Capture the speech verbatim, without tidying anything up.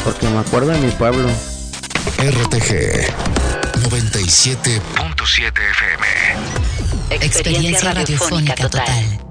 porque me acuerdo de mi pueblo. R T G noventa y siete punto siete F M. Experiencia radiofónica total.